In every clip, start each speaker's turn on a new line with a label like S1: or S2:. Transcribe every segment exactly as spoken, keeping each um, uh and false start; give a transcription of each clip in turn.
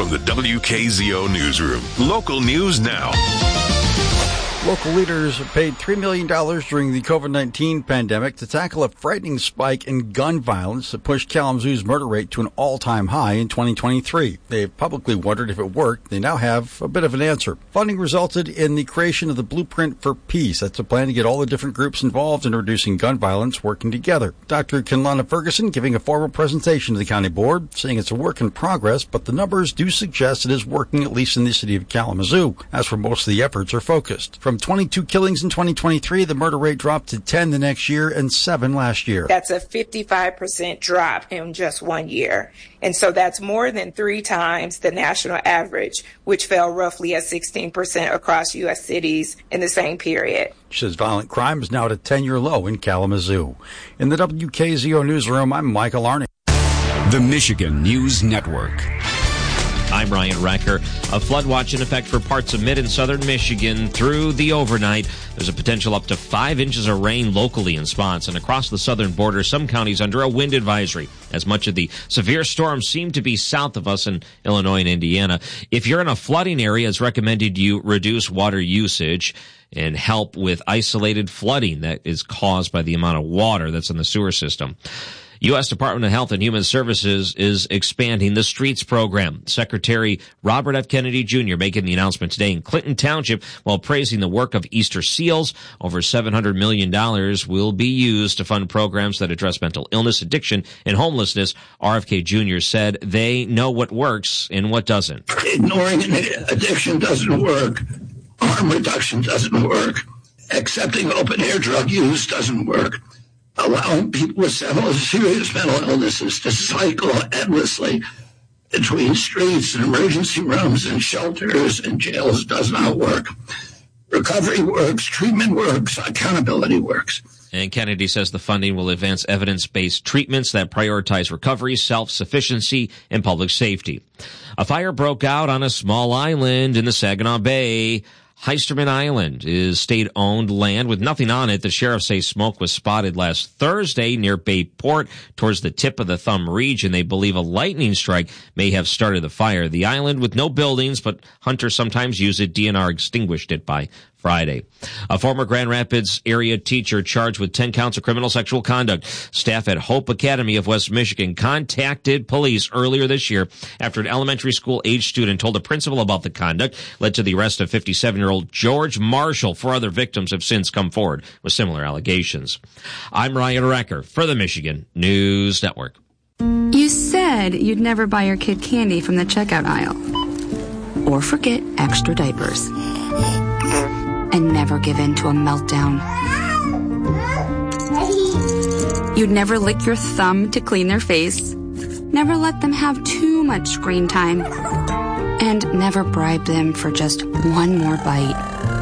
S1: from the W K Z O Newsroom. Local news now.
S2: Local leaders paid three million dollars during the COVID nineteen pandemic to tackle a frightening spike in gun violence that pushed Kalamazoo's murder rate to an all-time high in twenty twenty-three. They have publicly wondered if it worked. They now have a bit of an answer. Funding resulted in the creation of the Blueprint for Peace. That's a plan to get all the different groups involved in reducing gun violence working together. Doctor Kinlana Ferguson giving a formal presentation to the county board, saying it's a work in progress, but the numbers do suggest it is working, at least in the city of Kalamazoo. That's where most of the efforts are focused. From twenty-two killings in twenty twenty-three, the murder rate dropped to ten the next year and seven last year.
S3: That's a fifty-five percent drop in just one year. And so that's more than three times the national average, which fell roughly at sixteen percent across U S cities in the same period.
S2: She says violent crime is now at a ten-year low in Kalamazoo. In the W K Z O Newsroom, I'm Michael Arney.
S4: The Michigan News Network.
S5: I'm Ryan Recker. A flood watch in effect for parts of mid and southern Michigan through the overnight. There's a potential up to five inches of rain locally in spots, and across the southern border, some counties under a wind advisory, as much of the severe storms seem to be south of us in Illinois and Indiana. If you're in a flooding area, it's recommended you reduce water usage and help with isolated flooding that is caused by the amount of water that's in the sewer system. U S Department of Health and Human Services is expanding the STREETS program. Secretary Robert F. Kennedy Junior making the announcement today in Clinton Township while praising the work of Easter SEALs. Over seven hundred million dollars will be used to fund programs that address mental illness, addiction, and homelessness. R F K Junior said they know what works and what doesn't.
S6: Ignoring addiction doesn't work. Harm reduction doesn't work. Accepting open-air drug use doesn't work. Allowing people with several serious mental illnesses to cycle endlessly between streets and emergency rooms and shelters and jails does not work. Recovery works, treatment works, accountability works.
S5: And Kennedy says the funding will advance evidence-based treatments that prioritize recovery, self-sufficiency, and public safety. A fire broke out on a small island in the Saginaw Bay. Heisterman Island is state-owned land with nothing on it. The sheriffs say smoke was spotted last Thursday near Bayport towards the tip of the Thumb region. They believe a lightning strike may have started the fire. The island with no buildings, but hunters sometimes use it. D N R extinguished it by Friday. A former Grand Rapids area teacher charged with ten counts of criminal sexual conduct. Staff at Hope Academy of West Michigan contacted police earlier this year after an elementary school age student told a principal about the conduct, led to the arrest of fifty-seven-year-old George Marshall. Four other victims have since come forward with similar allegations. I'm Ryan Recker for the Michigan News Network.
S7: You said you'd never buy your kid candy from the checkout aisle. Or forget extra diapers. And never give in to a meltdown. You'd never lick your thumb to clean their face. Never let them have too much screen time. And never bribe them for just one more bite.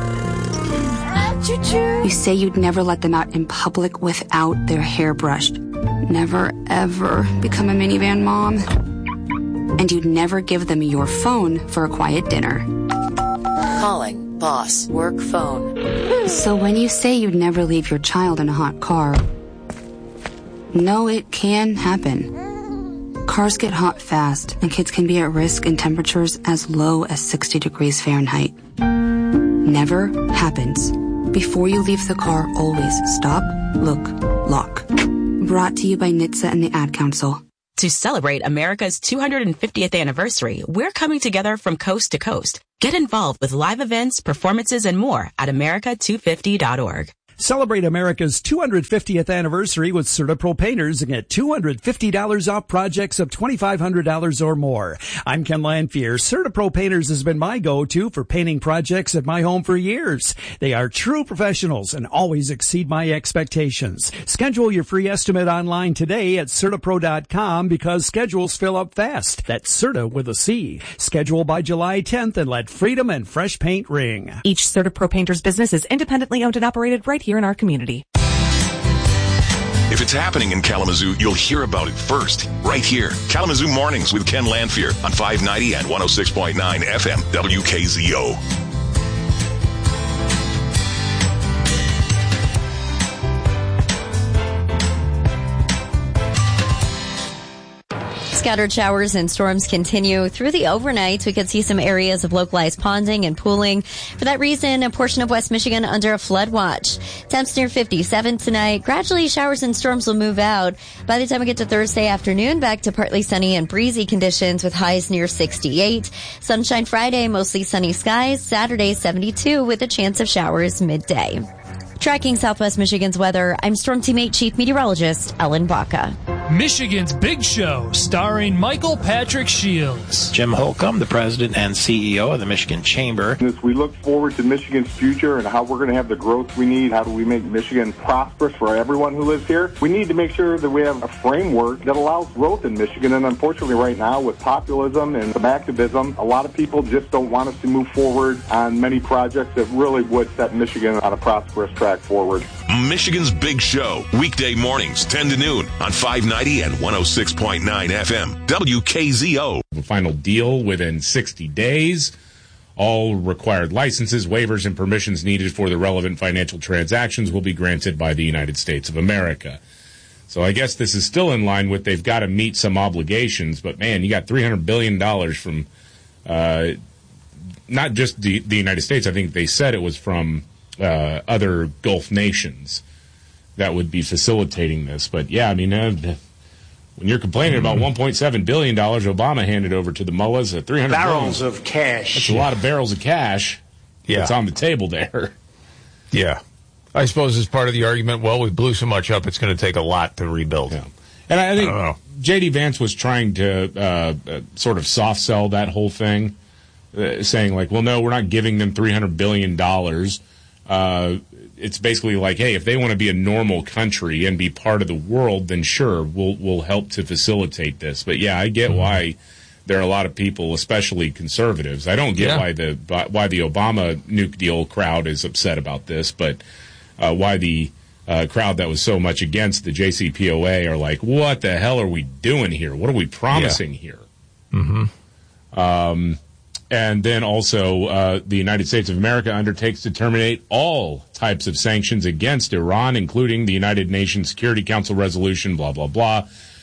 S7: You say you'd never let them out in public without their hair brushed. Never, ever become a minivan mom. And you'd never give them your phone for a quiet dinner.
S8: Calling. Boss, work phone.
S7: So when you say you'd never leave your child in a hot car, no, it can happen. Cars get hot fast, and kids can be at risk in temperatures as low as sixty degrees Fahrenheit. Never happens. Before you leave the car, always stop, look, lock. Brought to you by N H T S A and the Ad Council.
S9: To celebrate America's two hundred fiftieth anniversary, we're coming together from coast to coast. Get involved with live events, performances, and more at America two fifty dot org.
S10: Celebrate America's two hundred fiftieth anniversary with CertaPro Painters and get two hundred fifty dollars off projects of twenty-five hundred dollars or more. I'm Ken Lanfear. CertaPro Painters has been my go-to for painting projects at my home for years. They are true professionals and always exceed my expectations. Schedule your free estimate online today at CertaPro dot com because schedules fill up fast. That's Certa with a C. Schedule by July tenth and let freedom and fresh paint ring.
S11: Each CertaPro Painters business is independently owned and operated right here here in our community.
S1: If it's happening in Kalamazoo, you'll hear about it first, right here. Kalamazoo Mornings with Ken Lanfear on five ninety and one oh six point nine F M W K Z O.
S12: Scattered showers and storms continue through the overnight. We could see some areas of localized ponding and pooling. For that reason, a portion of West Michigan under a flood watch. Temps near fifty-seven tonight. Gradually, showers and storms will move out. By the time we get to Thursday afternoon, back to partly sunny and breezy conditions with highs near sixty-eight. Sunshine Friday, mostly sunny skies. Saturday, seventy-two with a chance of showers midday. Tracking Southwest Michigan's weather, I'm Storm Teammate Chief Meteorologist Ellen Baca.
S13: Michigan's Big Show, starring Michael Patrick Shields.
S14: Jim Holcomb, the president and C E O of the Michigan Chamber.
S15: As we look forward to Michigan's future and how we're going to have the growth we need, how do we make Michigan prosperous for everyone who lives here, we need to make sure that we have a framework that allows growth in Michigan. And unfortunately right now with populism and some activism, a lot of people just don't want us to move forward on many projects that really would set Michigan on a prosperous track forward.
S1: Michigan's Big Show, weekday mornings, ten to noon on five ninety and one oh six point nine F M, W K Z O.
S16: A final deal within sixty days. All required licenses, waivers, and permissions needed for the relevant financial transactions will be granted by the United States of America. So I guess this is still in line with they've got to meet some obligations, but man, you got three hundred billion dollars from uh, not just the, the United States. I think they said it was from Uh, other Gulf nations that would be facilitating this. But, yeah, I mean, uh, when you're complaining about one point seven billion dollars Obama handed over to the mullahs at three hundred
S14: barrels
S16: billion,
S14: of cash.
S16: That's a lot of barrels of cash
S17: yeah.
S16: that's on the table there.
S17: Yeah. I suppose as part of the argument, well, we blew so much up, it's going to take a lot to rebuild.
S16: Yeah. And I think
S17: I
S16: J D Vance was trying to uh, uh, sort of soft sell that whole thing, uh, saying, like, well, no, we're not giving them three hundred billion dollars. Uh, it's basically like, hey, if they want to be a normal country and be part of the world, then sure, we'll we'll help to facilitate this. But yeah, I get mm-hmm. why there are a lot of people, especially conservatives. I don't get
S17: yeah.
S16: why the why the Obama nuke deal crowd is upset about this, but uh, why the uh, crowd that was so much against the J C P O A are like, what the hell are we doing here? What are we promising
S17: yeah.
S16: here?
S17: Mm-hmm.
S16: Um. And then also, uh, the United States of America undertakes to terminate all types of sanctions against Iran, including the United Nations Security Council resolution, blah, blah, blah.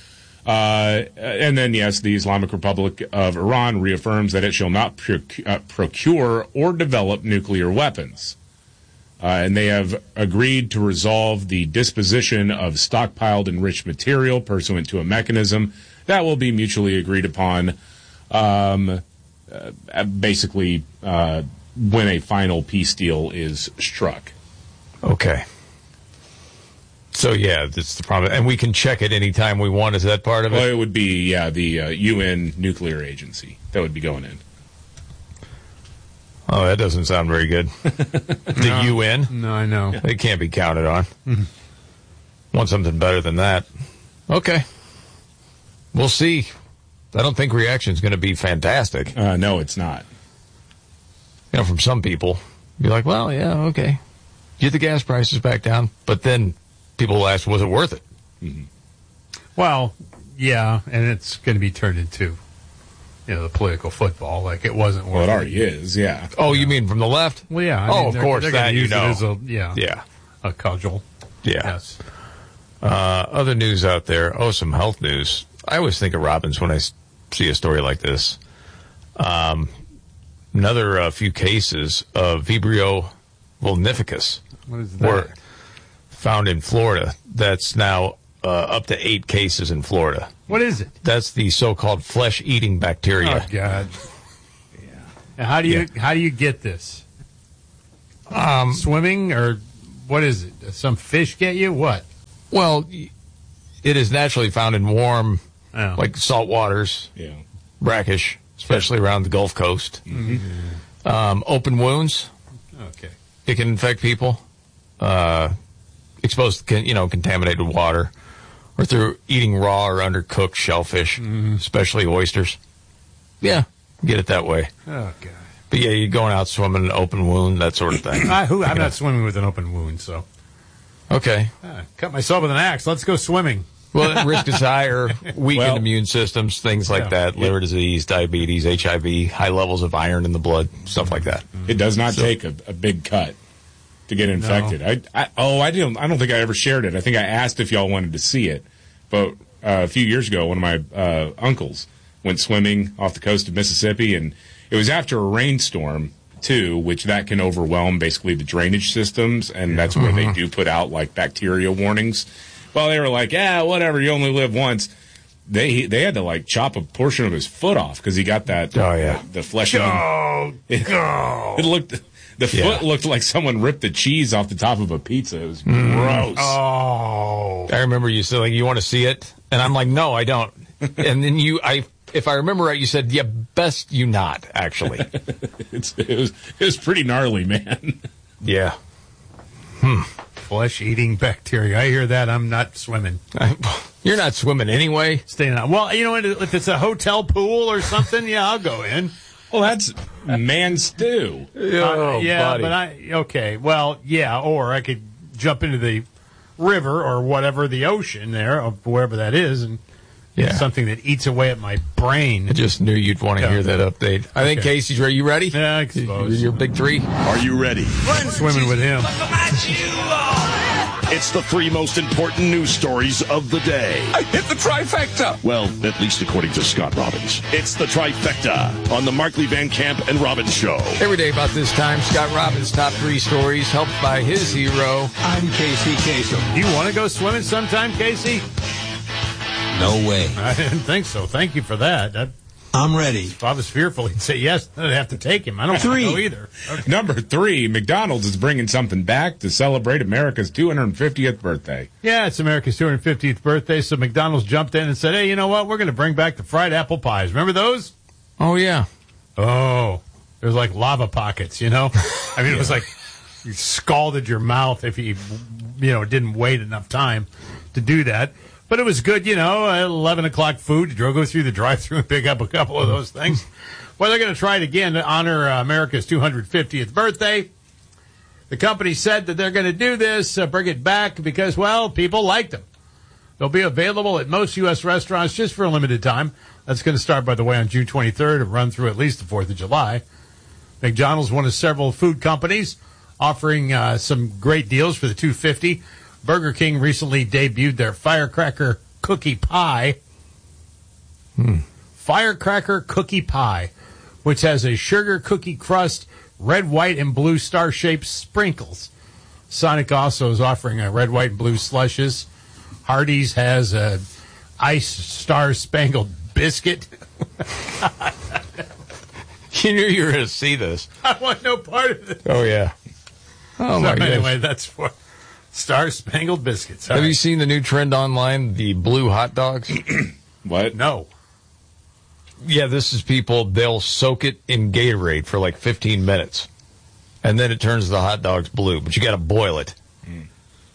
S16: Uh, and then, yes, the Islamic Republic of Iran reaffirms that it shall not proc- uh, procure or develop nuclear weapons. Uh, and they have agreed to resolve the disposition of stockpiled enriched material pursuant to a mechanism that will be mutually agreed upon. Um... Uh, basically, uh, when a final peace deal is struck.
S17: Okay. So, yeah, that's the problem. And we can check it anytime we want. Is that part of it?
S16: Well, it would be, yeah, the uh, U N nuclear agency that would be going in.
S17: Oh, that doesn't sound very good. The
S18: no,
S17: U N?
S18: No, I know.
S17: They can't be counted on. Mm-hmm. Want something better than that. Okay. We'll see. I don't think reaction is going to be fantastic.
S16: Uh, no, it's not.
S17: You know, from some people, be like, well, yeah, okay. Get the gas prices back down. But then people will ask, was it worth it?
S16: Mm-hmm.
S18: Well, yeah, and it's going to be turned into, you know, the political football. Like, it wasn't worth
S16: well, it.
S18: It
S16: already is, yeah.
S17: Oh, you mean from the left?
S18: Well, yeah. I
S17: oh,
S18: mean,
S17: of
S18: they're,
S17: course,
S18: they're
S17: that you know.
S18: A, yeah,
S17: yeah.
S18: A cudgel.
S17: Yeah.
S18: Yes.
S17: Uh, other news out there. Oh, some health news. I always think of Robbins when I see a story like this. Um, another uh, few cases of Vibrio vulnificus
S18: what is that?
S17: were found in Florida. That's now uh, up to eight cases in Florida.
S18: What is it?
S17: That's the so-called flesh-eating bacteria.
S18: Oh, God. Yeah. Now, how do you yeah. how do you get this? Um, Swimming or what is it? Does some fish get you? What?
S17: Well, it is naturally found in warm,
S18: oh.
S17: like salt waters,
S16: yeah.
S17: brackish, especially around the Gulf Coast.
S18: Mm-hmm.
S17: Um, open wounds.
S18: Okay.
S17: It can infect people. Uh, exposed to, you know, contaminated water, or through eating raw or undercooked shellfish,
S18: mm-hmm.
S17: especially oysters. Yeah, get it that way.
S18: Oh, God.
S17: But yeah, you're going out swimming, an open wound, that sort of thing.
S18: I, who, I'm
S17: yeah.
S18: not swimming with an open wound, so.
S17: Okay.
S18: Ah, cut myself with an axe. Let's go swimming.
S17: Well, risk is higher, weakened
S16: well,
S17: immune systems, things like yeah. that, liver disease, diabetes, H I V, high levels of iron in the blood, stuff like that.
S16: It does not
S17: so,
S16: take a, a big cut to get infected. No. I, I oh, I didn't. I don't think I ever shared it. I think I asked if y'all wanted to see it, but uh, a few years ago. One of my uh, uncles went swimming off the coast of Mississippi, and it was after a rainstorm, too, which that can overwhelm basically the drainage systems, and that's where they do put out, like, bacteria warnings. Well, they were like, yeah, whatever, you only live once. They they had to, like, chop a portion of his foot off because he got that,
S17: oh, yeah.
S16: the, the flesh.
S18: Go,
S16: it,
S18: go.
S16: It looked, the
S17: Yeah.
S16: foot looked like someone ripped the cheese off the top of a pizza. It was
S17: Mm.
S16: gross.
S18: Oh.
S17: I remember you said, like, you want to see it? And I'm like, no, I don't. And then you, I, if I remember right, you said, yeah, best you not, actually.
S16: it's, it was it was pretty gnarly, man.
S17: Yeah.
S18: Hmm. Flesh-eating bacteria. I hear that. I'm not swimming.
S17: You're not swimming anyway.
S18: Staying out. Well, you know, if it's a hotel pool or something, yeah, I'll go in.
S16: Well, that's man stew.
S18: Uh, yeah,
S17: buddy.
S18: but I okay. Well, yeah, or I could jump into the river or whatever, the ocean there, or wherever that is, and
S17: Yeah.
S18: it's something that eats away at my brain.
S17: I just knew you'd want to
S18: Yeah.
S17: hear that update. I think
S18: Okay.
S17: Casey's ready. You ready?
S18: Yeah, I suppose.
S17: Your big three?
S19: Are you ready?
S18: Swimming with him.
S19: It's the three most important news stories of the day.
S20: I hit the trifecta.
S19: Well, at least according to Scott Robbins. It's the trifecta on the Markley Van Camp and Robbins Show.
S17: Every day about this time, Scott Robbins' top three stories, helped by his hero.
S20: I'm Casey Kasem.
S18: You want to go swimming sometime, Casey?
S20: No way.
S18: I didn't think so. Thank you for that. I,
S20: I'm ready.
S18: if I was fearful, he'd say yes. I'd have to take him. I don't
S20: Three.
S18: want to go either. Okay.
S16: Number three, McDonald's is bringing something back to celebrate America's two hundred fiftieth birthday.
S18: Yeah, it's America's two hundred fiftieth birthday, so McDonald's jumped in and said, hey, you know what? We're going to bring back the fried apple pies. Remember those?
S17: Oh, yeah.
S18: Oh, it was like lava pockets, you know? I mean, it was like you scalded your mouth if you, you know, didn't wait enough time to do that. But it was good, you know, eleven o'clock food. You go through the drive-thru and pick up a couple of those things. Well, they're going to try it again to honor uh, America's two hundred fiftieth birthday. The company said that they're going to do this, uh, bring it back because, well, people liked them. They'll be available at most U S restaurants just for a limited time. That's going to start, by the way, on June twenty-third and run through at least the fourth of July. McDonald's, one of several food companies, offering uh, some great deals for the two hundred fifty. Burger King recently debuted their Firecracker Cookie Pie.
S17: Hmm.
S18: Firecracker Cookie Pie, which has a sugar cookie crust, red, white, and blue star-shaped sprinkles. Sonic also is offering a red, white, and blue slushes. Hardee's has a ice star-spangled biscuit.
S17: You knew you were going to see this.
S18: I want no part of it.
S17: Oh, yeah. Oh, my
S18: so
S17: gosh.
S18: anyway, that's for star-spangled biscuits. All
S17: Have
S18: right.
S17: you seen the new trend online, the blue hot dogs?
S16: What?
S18: No.
S17: Yeah, this is people, they'll soak it in Gatorade for like fifteen minutes. And then it turns the hot dogs blue, but you got to boil it.
S16: Mm.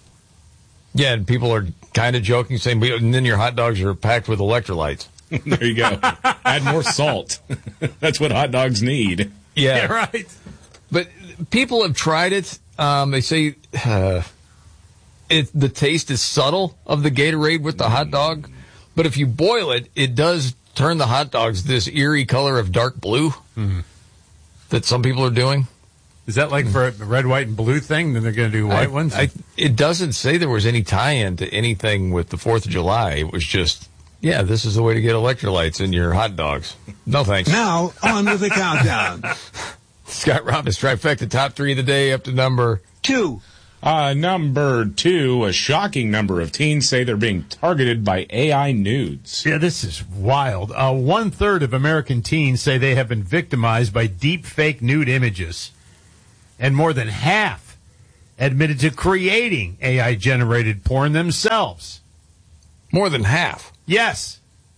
S17: Yeah, and people are kind of joking, saying, "But- and then your hot dogs are packed with electrolytes.
S16: There you go. Add more salt. That's what hot dogs need.
S17: Yeah.
S18: Yeah, right.
S17: But people have tried it. Um, they say uh, it, the taste is subtle of the Gatorade with the hot dog. But if you boil it, it does turn the hot dogs this eerie color of dark blue
S18: Mm-hmm.
S17: that some people are doing.
S18: Is that like for a red, white, and blue thing? Then they're going to do white
S17: I,
S18: ones?
S17: I, it doesn't say there was any tie-in to anything with the fourth of July. It was just, yeah, this is the way to get electrolytes in your hot dogs. No thanks.
S20: Now, on with the countdown.
S17: Scott Robbins, trifecta, top three of the day up to number
S20: Two.
S16: Uh, number two, a shocking number of teens say they're being targeted by A I nudes.
S18: Yeah, this is wild. Uh, one third of American teens say they have been victimized by deep fake nude images. And more than half admitted to creating A I-generated porn themselves.
S17: More than half.
S18: Yes.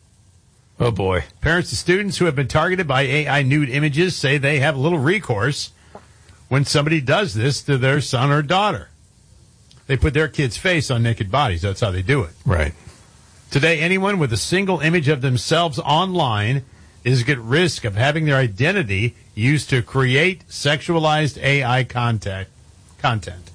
S17: Oh, boy.
S18: Parents of students who have been targeted by A I nude images say they have little recourse when somebody does this to their son or daughter. They put their kid's face on naked bodies. That's how they do it.
S17: Right.
S18: Today, anyone with a single image of themselves online is at risk of having their identity used to create sexualized A I contact, content.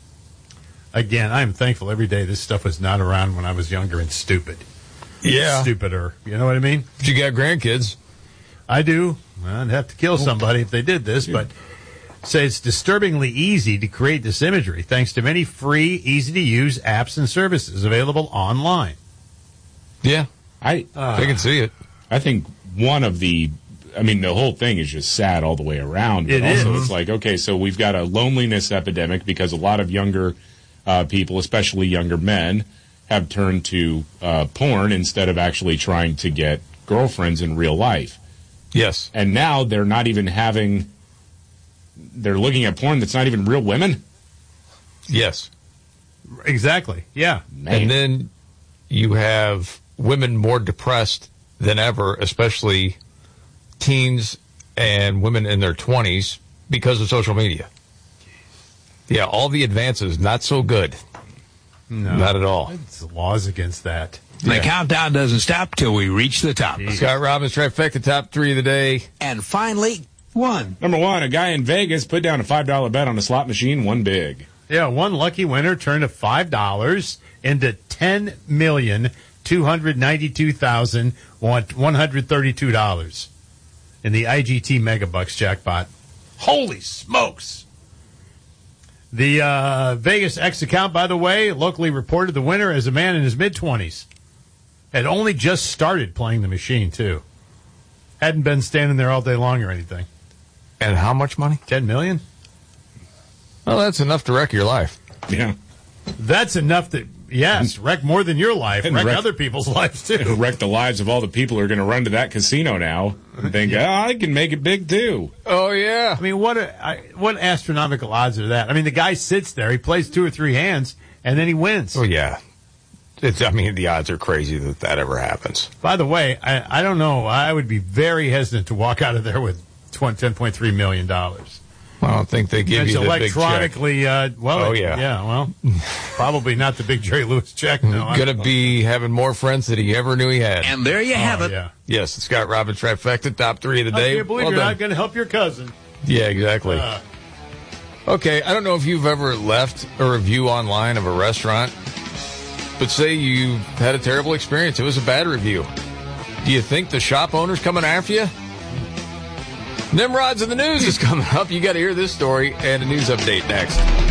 S18: Again, I am thankful every day this stuff was not around when I was younger and stupid.
S17: Yeah.
S18: Stupider. You know what I mean?
S17: But you got grandkids.
S18: I do. I'd have to kill somebody if they did this, but say it's disturbingly easy to create this imagery thanks to many free, easy-to-use apps and services available online.
S17: Yeah,
S16: I
S17: uh, I can see it.
S16: I think one of the, I mean, the whole thing is just sad all the way around. But
S18: it
S16: also
S18: is.
S16: It's like, okay, so we've got a loneliness epidemic because a lot of younger uh, people, especially younger men, have turned to uh, porn instead of actually trying to get girlfriends in real life.
S17: Yes.
S16: And now they're not even having, they're looking at porn that's not even real women.
S17: Yes.
S18: Exactly. Yeah.
S16: Man.
S17: And then you have women more depressed than ever, especially teens and women in their twenties because of social media. Yeah, all the advances, not so good.
S18: No.
S17: Not at all.
S18: It's laws against that.
S20: The
S17: Yeah.
S20: countdown doesn't stop till we reach the top.
S17: Scott Robbins, trifecta, top three of the day.
S20: And finally, one.
S16: Number one, a guy in Vegas put down a five dollar bet on a slot machine, won big.
S18: Yeah, one lucky winner turned a five dollars into ten million two hundred ninety-two thousand one hundred thirty-two dollars in the I G T Megabucks jackpot. Holy smokes! The uh, Vegas X account, by the way, locally reported the winner as a man in his mid-twenties. Had only just started playing the machine, too. Hadn't been standing there all day long or anything.
S17: And how much money?
S18: ten million dollars.
S17: Well, that's enough to wreck your life.
S16: Yeah.
S18: That's enough to, yes, wreck more than your life.
S16: And
S18: Wreck,
S16: wreck-
S18: other people's lives, too.
S16: Wreck the lives of all the people who are going to run to that casino now and think, oh, I can make it big, too.
S17: Oh, yeah.
S18: I mean, what a, I, what astronomical odds are that? I mean, the guy sits there, he plays two or three hands, and then he wins.
S17: Oh, yeah. It's, I mean, the odds are crazy that that ever happens.
S18: By the way, I, I don't know. I would be very hesitant to walk out of there with ten point three million dollars.
S17: I don't think they give
S18: It's
S17: you the big check.
S18: electronically, uh, well,
S17: Oh,
S18: it-
S17: yeah.
S18: yeah, well, probably not the big Jerry Lewis check, no. I
S17: Going to
S18: don't know.
S17: be having more friends than he ever knew he had.
S20: And there you have
S18: Oh,
S20: it.
S18: yeah.
S17: Yes, the Scott Robbins trifecta, top three of the
S18: I
S17: day.
S18: can't believe
S17: Well
S18: you're
S17: done.
S18: not going to help your cousin.
S17: Yeah, exactly.
S18: Uh,
S17: Okay, I don't know if you've ever left a review online of a restaurant, but say you had a terrible experience. It was a bad review. Do you think the shop owner's coming after you? Nimrods in the News is coming up. You got to hear this story and a news update next.